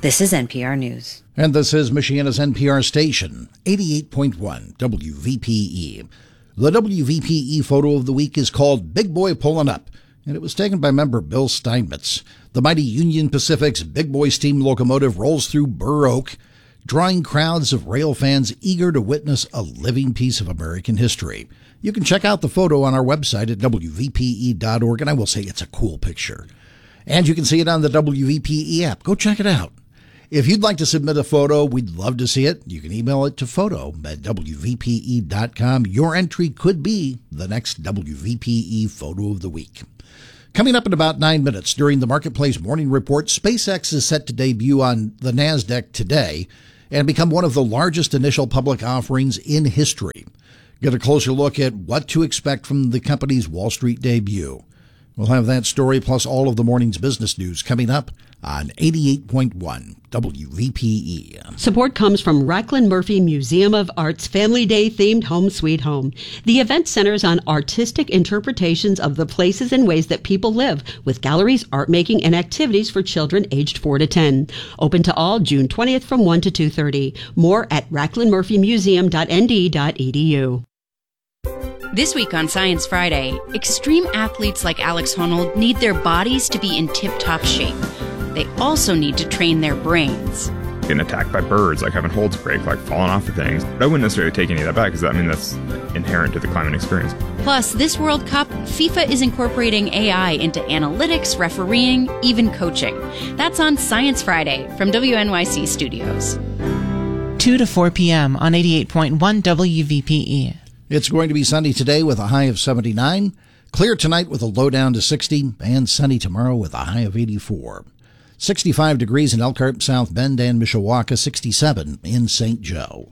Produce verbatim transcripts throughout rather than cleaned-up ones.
This is N P R News. And this is Michiana's N P R station, eighty-eight point one W V P E. The W V P E photo of the week is called Big Boy Pullin' Up, and it was taken by member Bill Steinmetz. The mighty Union Pacific's Big Boy steam locomotive rolls through Burr Oak, drawing crowds of rail fans eager to witness a living piece of American history. You can check out the photo on our website at W V P E dot org, and I will say it's a cool picture. And you can see it on the W V P E app. Go check it out. If you'd like to submit a photo, we'd love to see it. You can email it to photo at W V P E dot com. Your entry could be the next W V P E photo of the week. Coming up in about nine minutes during the Marketplace Morning Report, SpaceX is set to debut on the NASDAQ today and become one of the largest initial public offerings in history. Get a closer look at what to expect from the company's Wall Street debut. We'll have that story plus all of the morning's business news coming up on eighty-eight point one W V P E. Support comes from Racklin Murphy Museum of Art's Family Day themed Home Sweet Home. The event centers on artistic interpretations of the places and ways that people live, with galleries, art making, and activities for children aged four to ten. Open to all June twentieth from one to two thirty. More at racklin murphy museum dot n d dot e d u. This week on Science Friday, extreme athletes like Alex Honnold need their bodies to be in tip-top shape. They also need to train their brains. Getting attacked by birds, like having holds break, like falling off of things. I wouldn't necessarily take any of that back, because I mean that's inherent to the climate experience. Plus, this World Cup, FIFA is incorporating A I into analytics, refereeing, even coaching. That's on Science Friday from W N Y C Studios. two to four p.m. on eighty-eight point one W V P E. It's going to be sunny today with a high of seventy-nine, clear tonight with a low down to sixty, and sunny tomorrow with a high of eighty-four. sixty-five degrees in Elkhart, South Bend, and Mishawaka, sixty-seven in Saint Joe.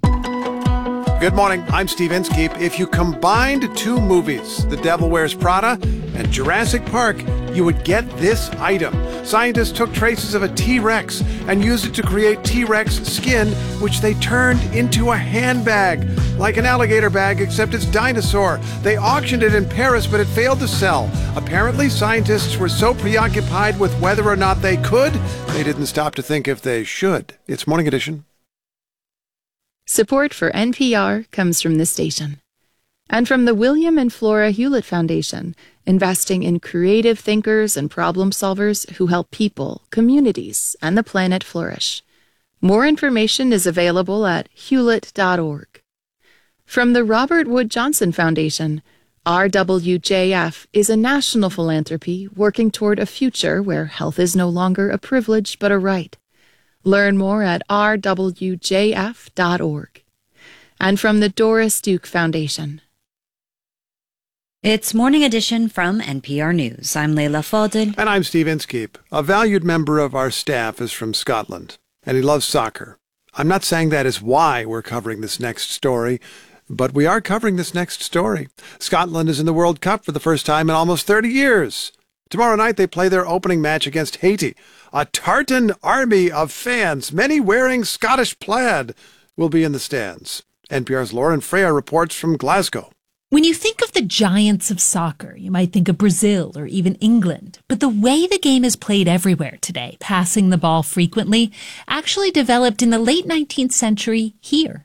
Good morning, I'm Steve Inskeep. If you combined two movies, The Devil Wears Prada and Jurassic Park, you would get this item. Scientists took traces of a T-Rex and used it to create T-Rex skin, which they turned into a handbag, like an alligator bag, except it's dinosaur. They auctioned it in Paris, but it failed to sell. Apparently, scientists were so preoccupied with whether or not they could, they didn't stop to think if they should. It's Morning Edition. Support for N P R comes from this station and from the William and Flora Hewlett Foundation, investing in creative thinkers and problem solvers who help people, communities, and the planet flourish. More information is available at hewlett dot org. From the Robert Wood Johnson Foundation, R W J F is a national philanthropy working toward a future where health is no longer a privilege but a right. Learn more at r w j f dot org. And from the Doris Duke Foundation. It's Morning Edition from N P R News. I'm Leila Fadel. And I'm Steve Inskeep. A valued member of our staff is from Scotland, and he loves soccer. I'm not saying that is why we're covering this next story, but we are covering this next story. Scotland is in the World Cup for the first time in almost thirty years. Tomorrow night they play their opening match against Haiti. A tartan army of fans, many wearing Scottish plaid, will be in the stands. N P R's Lauren Freya reports from Glasgow. When you think of the giants of soccer, you might think of Brazil or even England. But the way the game is played everywhere today, passing the ball frequently, actually developed in the late nineteenth century here.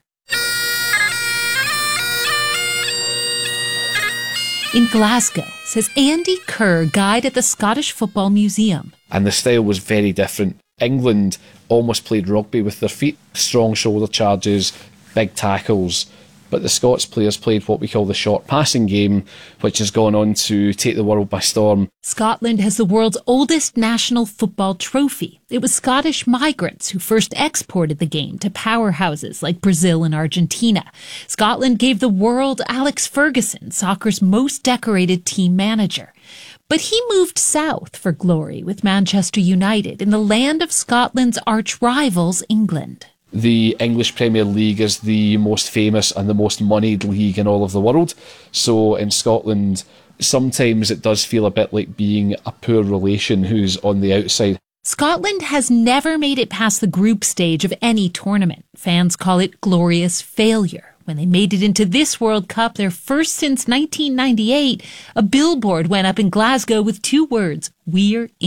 In Glasgow, says Andy Kerr, guide at the Scottish Football Museum. And the style was very different. England almost played rugby with their feet, strong shoulder charges, big tackles. But the Scots players played what we call the short passing game, which has gone on to take the world by storm. Scotland has the world's oldest national football trophy. It was Scottish migrants who first exported the game to powerhouses like Brazil and Argentina. Scotland gave the world Alex Ferguson, soccer's most decorated team manager. But he moved south for glory with Manchester United in the land of Scotland's arch rivals, England. The English Premier League is the most famous and the most moneyed league in all of the world. So in Scotland, sometimes it does feel a bit like being a poor relation who's on the outside. Scotland has never made it past the group stage of any tournament. Fans call it glorious failure. When they made it into this World Cup, their first since nineteen ninety-eight, a billboard went up in Glasgow with two words, "We're in."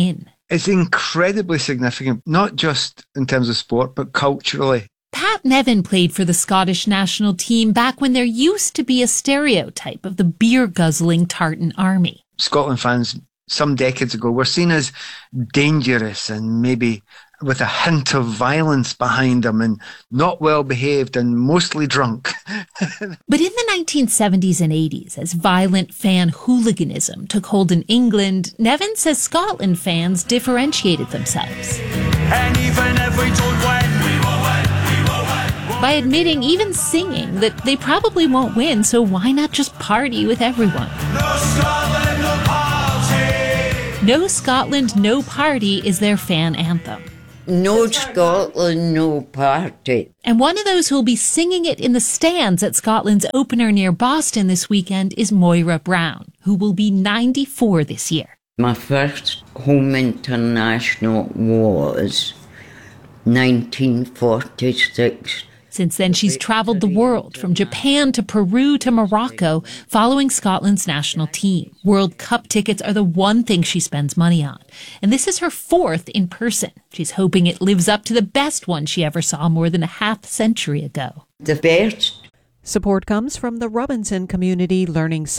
It's incredibly significant, not just in terms of sport, but culturally. Pat Nevin played for the Scottish national team back when there used to be a stereotype of the beer-guzzling tartan army. Scotland fans, some decades ago, were seen as dangerous and maybe with a hint of violence behind them and not well behaved and mostly drunk. But in the nineteen seventies and eighties, as violent fan hooliganism took hold in England, Nevin says Scotland fans differentiated themselves. And even if we don't win, we will win, we will win. By admitting, even singing, that they probably won't win, so why not just party with everyone? No Scotland, no party! No Scotland, no party is their fan anthem. No Scotland, no party. And one of those who will be singing it in the stands at Scotland's opener near Boston this weekend is Moira Brown, who will be ninety-four this year. My first home international was nineteen forty-six. Since then, she's traveled the world, from Japan to Peru to Morocco, following Scotland's national team. World Cup tickets are the one thing she spends money on. And this is her fourth in person. She's hoping it lives up to the best one she ever saw more than a half century ago. The best. Support comes from the Robinson Community Learning Center.